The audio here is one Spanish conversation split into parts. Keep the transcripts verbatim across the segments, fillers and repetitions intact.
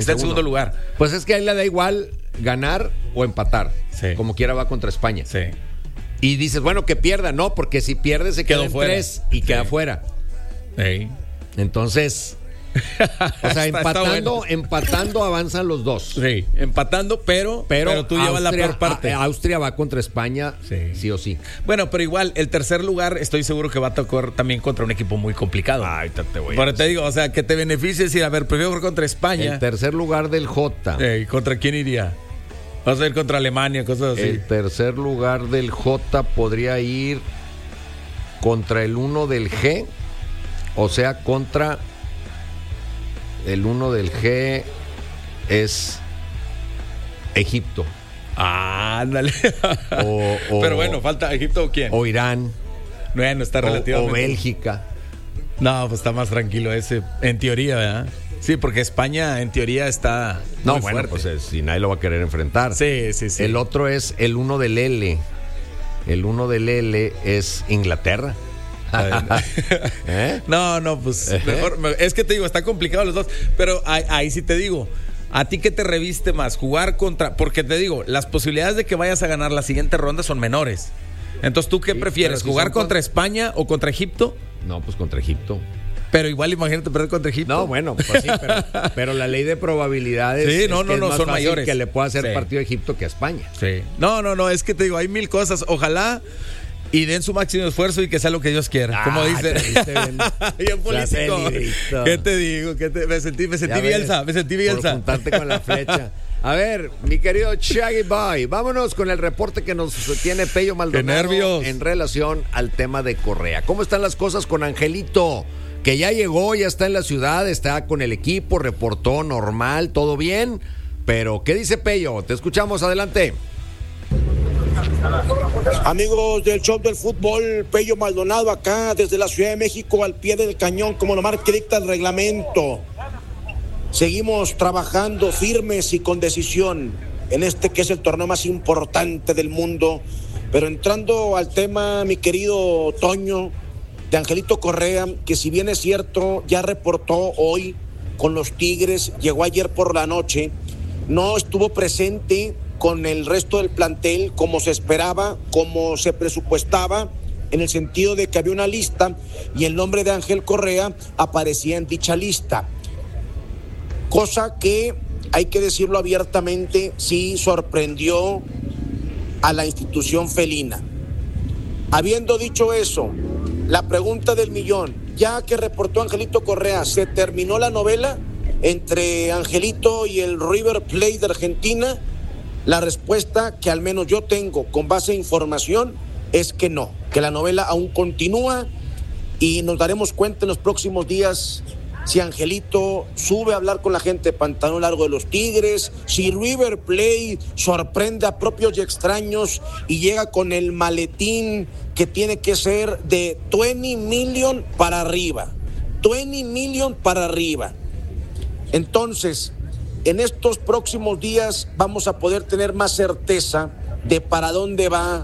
Está en segundo lugar. Pues es que a él le da igual ganar o empatar. Sí. Como quiera va contra España. Sí. Y dices, bueno, que pierda. No, porque si pierde se queda en fuera. tres y Sí. queda fuera. Sí. Entonces, o sea, Está- empatando, está bueno. empatando avanzan los dos. Sí, empatando, pero, Pero, pero tú llevas la Austria- peor parte. a- Austria va contra España, sí. sí o sí. Bueno, pero igual, el tercer lugar estoy seguro que va a tocar también contra un equipo muy complicado. Ay, te, te voy a Pero te digo, o sea, que te beneficie decir, a ver, prefiero jugar contra España. El tercer lugar del J. Ey, ¿contra quién iría? Vas a ir contra Alemania, cosas así. El tercer lugar del J podría ir contra el uno del G, o sea, contra el uno del G es Egipto. Ah, ándale. O, o- Pero bueno, falta Egipto o quién. o Irán, Bueno, está o, relativamente. o Bélgica. No, pues está más tranquilo ese, en teoría, ¿verdad? Sí, porque España en teoría está No, muy bueno, fuerte. pues es, si nadie lo va a querer enfrentar. Sí, sí, sí. El otro es el uno del L. El uno del L es Inglaterra. ¿Eh? No, no, pues mejor. me- Es que te digo, está complicado los dos. Pero ahí, ahí sí te digo, ¿a ti qué te reviste más? Jugar contra. Porque te digo, las posibilidades de que vayas a ganar la siguiente ronda son menores. Entonces, ¿tú qué Sí, prefieres? pero si ¿Jugar son contra con- España o contra Egipto? No, pues contra Egipto. Pero igual imagínate perder contra Egipto. No, bueno, pues sí, pero, pero la ley de probabilidades Sí, es no, que no, es no, más son fácil mayores. que le pueda hacer Sí. partido a Egipto que a España. Sí. No, no, no, es que te digo, hay mil cosas. Ojalá y den su máximo esfuerzo y que sea lo que Dios quiera. Ah, como dice. te viste bien. Bien político. Satélite. ¿Qué te digo? ¿Qué te- Me sentí, me sentí Ya ves, Bielsa, me sentí Por Bielsa. juntarte con la flecha. A ver, mi querido Shaggy Boy, vámonos con el reporte que nos tiene Pello Maldonado ¡Qué nervios! en relación al tema de Correa. ¿Cómo están las cosas con Angelito? Que ya llegó, ya está en la ciudad, está con el equipo, reportó normal, todo bien. Pero, ¿qué dice Pello? Te escuchamos, adelante. Amigos del show del fútbol, Pello Maldonado acá desde la Ciudad de México al pie del cañón, como lo marca dicta el reglamento. Seguimos trabajando firmes y con decisión en este que es el torneo más importante del mundo. Pero entrando al tema, mi querido Toño, de Angelito Correa, que si bien es cierto, ya reportó hoy con los Tigres, llegó ayer por la noche, no estuvo presente con el resto del plantel como se esperaba, como se presupuestaba, en el sentido de que había una lista y el nombre de Ángel Correa aparecía en dicha lista. Cosa que, hay que decirlo abiertamente, sí sorprendió a la institución felina. Habiendo dicho eso, la pregunta del millón, ya que reportó Angelito Correa, ¿se terminó la novela entre Angelito y el River Plate de Argentina? La respuesta que al menos yo tengo con base en información es que no, que la novela aún continúa y nos daremos cuenta en los próximos días si Angelito sube a hablar con la gente de pantalón largo de los Tigres, si River Plate sorprende a propios y extraños y llega con el maletín que tiene que ser de veinte million para arriba, veinte million para arriba. Entonces, en estos próximos días vamos a poder tener más certeza de para dónde va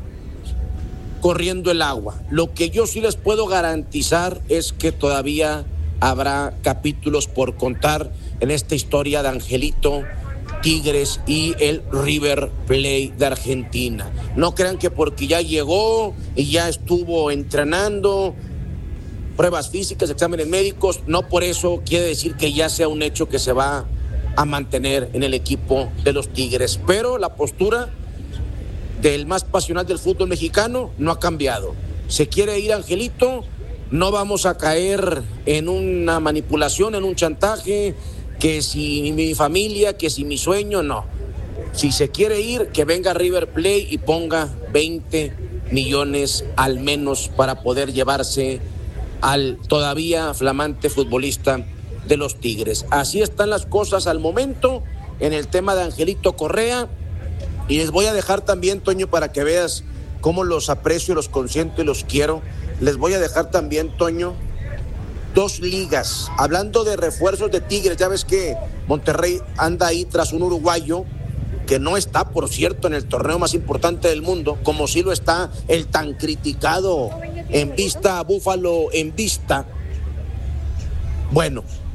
corriendo el agua. Lo que yo sí les puedo garantizar es que todavía habrá capítulos por contar en esta historia de Angelito, Tigres y el River Plate de Argentina. No crean que porque ya llegó y ya estuvo entrenando, pruebas físicas, exámenes médicos, no por eso quiere decir que ya sea un hecho que se va a mantener en el equipo de los Tigres. Pero la postura del más pasional del fútbol mexicano no ha cambiado. Se quiere ir Angelito, no vamos a caer en una manipulación, en un chantaje, que si mi familia, que si mi sueño, no. Si se quiere ir, que venga River Plate y ponga veinte millones al menos para poder llevarse al todavía flamante futbolista de los Tigres. Así están las cosas al momento en el tema de Angelito Correa. Y les voy a dejar también, Toño, para que veas cómo los aprecio, los consiento y los quiero. Les voy a dejar también, Toño, dos ligas. Hablando de refuerzos de Tigres, ya ves que Monterrey anda ahí tras un uruguayo que no está, por cierto, en el torneo más importante del mundo, como sí lo está el tan criticado en vista, Búfalo en vista. Bueno,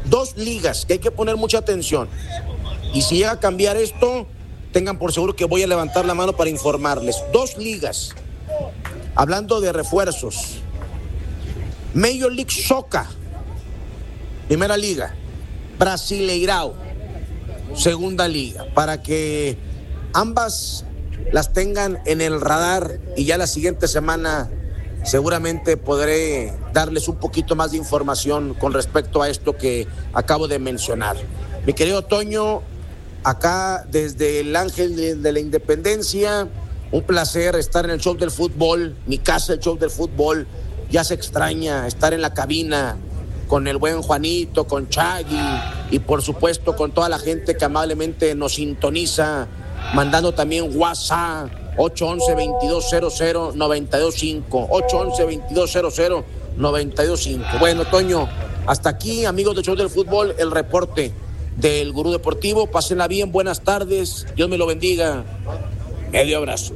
Dos ligas que hay que poner mucha atención. Y si llega a cambiar esto, tengan por seguro que voy a levantar la mano para informarles. Dos ligas. Hablando de refuerzos. Major League Soccer, primera liga. Brasileirao, segunda liga. Para que ambas las tengan en el radar y ya la siguiente semana seguramente podré darles un poquito más de información con respecto a esto que acabo de mencionar. Mi querido Toño, acá desde el Ángel de la Independencia, un placer estar en el show del fútbol, mi casa, el show del fútbol. Ya se extraña estar en la cabina con el buen Juanito, con Chagui y por supuesto con toda la gente que amablemente nos sintoniza, mandando también WhatsApp ocho once, veintidós cero cero, noventa y dos cinco, ocho once, veintidós cero cero, noventa y dos cinco. Bueno, Toño, hasta aquí, amigos del show del fútbol, el reporte del Gurú Deportivo. Pásenla bien, buenas tardes, Dios me lo bendiga. Medio abrazo.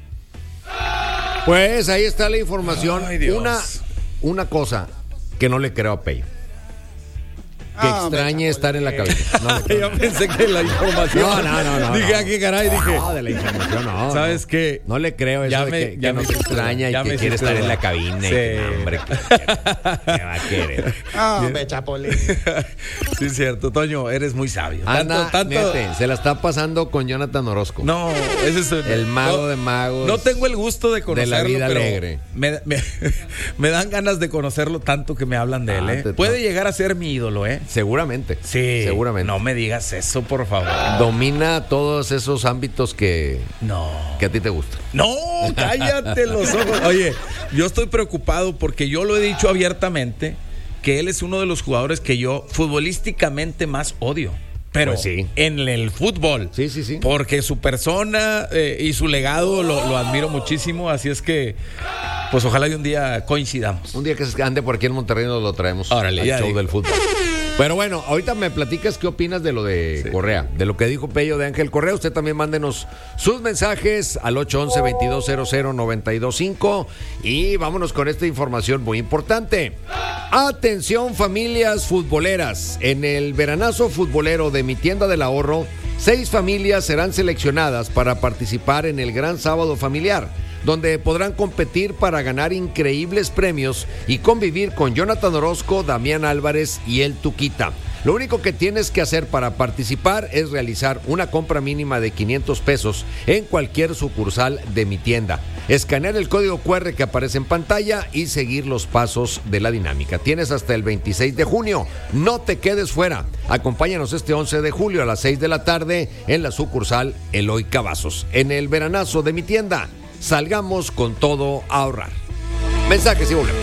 Pues ahí está la información. Ay, Dios. Una, una cosa que no le creo a Pello. Que Ah, extrañe me estar en la cabina. No le creo. Yo pensé que la información. No, no, no, no, Dije, no. aquí, caray, dije. No, de la información no. ¿Sabes no. qué? No le creo eso Ya de me- que, ya que me nos hiciste extraña dudar. y Ya que me quiere hiciste estar en la dudar. cabina. Sí. Y que, no, hombre, que, que va a querer. Ah, hombre, Chapolín. Sí, es cierto, Toño, eres muy sabio. Anda, tanto, tanto. nete, se la está pasando con Jonathan Orozco. No, ese es El mago no, de magos. No tengo el gusto de conocerlo, de la vida pero alegre. Me, me, me dan ganas de conocerlo tanto que me hablan de él, Ah, ¿eh? te- Puede no. llegar a ser mi ídolo, ¿eh? Seguramente. Sí. Seguramente. No me digas eso, por favor. Domina todos esos ámbitos que, No. que a ti te gustan. No, cállate los ojos. Oye, yo estoy preocupado porque yo lo he dicho abiertamente que él es uno de los jugadores que yo futbolísticamente más odio. Pero Pues sí. en el fútbol. Sí, sí, sí. Porque su persona eh, y su legado lo, lo admiro muchísimo. Así es que, pues ojalá y un día coincidamos. Un día que se ande por aquí en Monterrey nos lo traemos Órale, al ya show digo. del fútbol. Pero bueno, ahorita me platicas qué opinas de lo de Sí. Correa, de lo que dijo Pello de Ángel Correa. Usted también mándenos sus mensajes al ocho once, veintidós cero cero, noventa y dos cinco y vámonos con esta información muy importante. Atención, familias futboleras. En el veranazo futbolero de Mi Tienda del Ahorro, seis familias serán seleccionadas para participar en el Gran Sábado Familiar, donde podrán competir para ganar increíbles premios y convivir con Jonathan Orozco, Damián Álvarez y el Tuquita. Lo único que tienes que hacer para participar es realizar una compra mínima de quinientos pesos en cualquier sucursal de Mi Tienda, escanear el código cu erre que aparece en pantalla y seguir los pasos de la dinámica. Tienes hasta el veintiséis de junio, no te quedes fuera. Acompáñanos este once de julio a las seis de la tarde en la sucursal Eloy Cavazos, en el veranazo de Mi Tienda. Salgamos con todo a ahorrar. Mensajes y volvemos.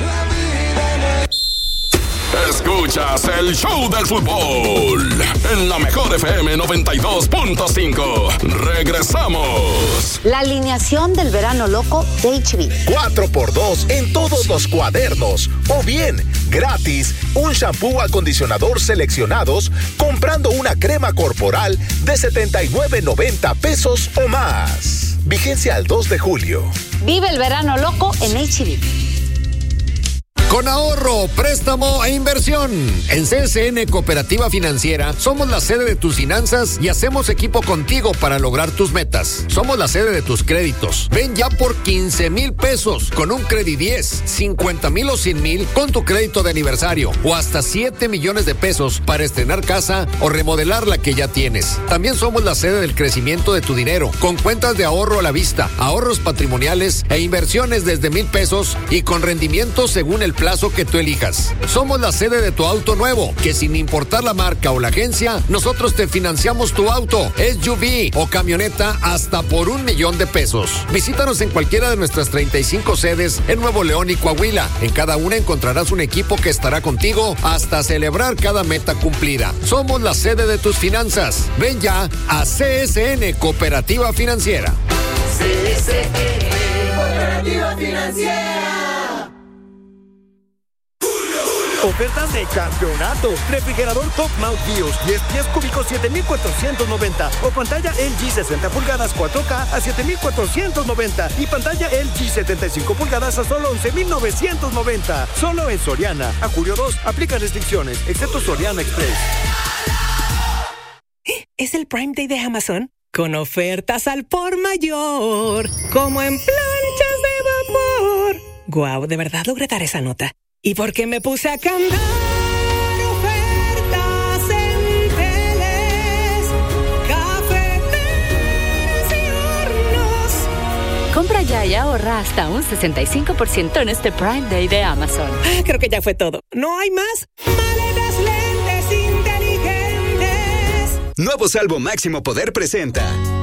Escuchas el show del fútbol en la mejor F M noventa y dos punto cinco. Regresamos. La alineación del verano loco de H B. cuatro por dos en todos los cuadernos. O bien, gratis, un shampoo acondicionador seleccionados comprando una crema corporal de setenta y nueve noventa pesos o más. Vigencia al dos de julio. Vive el verano loco en H B. Con ahorro, préstamo e inversión. En C S N Cooperativa Financiera somos la sede de tus finanzas y hacemos equipo contigo para lograr tus metas. Somos la sede de tus créditos. Ven ya por quince mil pesos con un Credi diez, cincuenta mil o cien mil con tu crédito de aniversario o hasta siete millones de pesos para estrenar casa o remodelar la que ya tienes. También somos la sede del crecimiento de tu dinero con cuentas de ahorro a la vista, ahorros patrimoniales e inversiones desde mil pesos y con rendimiento según el plazo que tú elijas. Somos la sede de tu auto nuevo, que sin importar la marca o la agencia, nosotros te financiamos tu auto, S U V o camioneta hasta por un millón de pesos. Visítanos en cualquiera de nuestras treinta y cinco sedes en Nuevo León y Coahuila. En cada una encontrarás un equipo que estará contigo hasta celebrar cada meta cumplida. Somos la sede de tus finanzas. Ven ya a C S N Cooperativa Financiera. C S N Cooperativa Financiera. Ofertas de campeonato. Refrigerador Top Mount Bios diez pies cúbicos siete mil cuatrocientos noventa o pantalla L G sesenta pulgadas cuatro K a siete mil cuatrocientos noventa y pantalla L G setenta y cinco pulgadas a solo once mil novecientos noventa. Solo en Soriana. A julio dos, aplica restricciones, excepto Soriana Express. ¿Es el Prime Day de Amazon? Con ofertas al por mayor, como en planchas de vapor. Guau, de verdad logré dar esa nota. ¿Y por qué me puse a cantar? Ofertas en teles, cafeteras y hornos. Compra ya y ahorra hasta un sesenta y cinco por ciento en este Prime Day de Amazon. Ah, creo que ya fue todo. ¿No hay más? Maletas, lentes inteligentes. Nuevo Salvo Máximo Poder presenta